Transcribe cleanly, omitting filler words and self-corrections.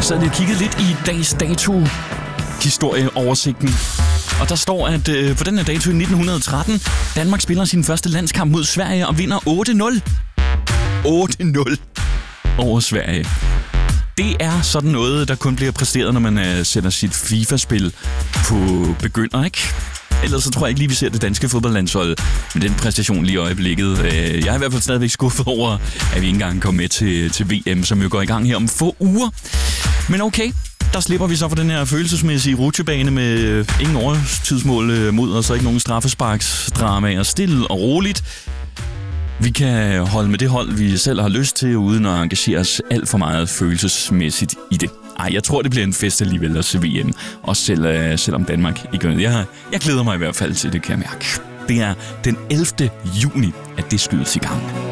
sad lige og kiggede lidt i dags dato historieoversigten. Og der står, at på den her dato i 1913, Danmark spiller sin første landskamp mod Sverige og vinder 8-0. 8-0 over Sverige. Det er sådan noget, der kun bliver præsteret, når man sætter sit FIFA-spil på begynder, ikke? Ellers så tror jeg ikke lige, vi ser det danske fodboldlandshold med den præstation lige i øjeblikket. Jeg er i hvert fald stadigvæk skuffet over, at vi ikke engang kom med til VM, som jo går i gang her om få uger. Men okay, der slipper vi så for den her følelsesmæssige rutsjebane med ingen overtidsmål mod os, og ikke nogen straffesparksdramaer. Stille og roligt. Vi kan holde med det hold, vi selv har lyst til, uden at engagere os alt for meget følelsesmæssigt i det. Ej, jeg tror, det bliver en fest alligevel at se VM. Også selvom Danmark ikke gør det. Jeg glæder mig i hvert fald til det, kan jeg mærke. Det er den 11. juni, at det skydes i gang.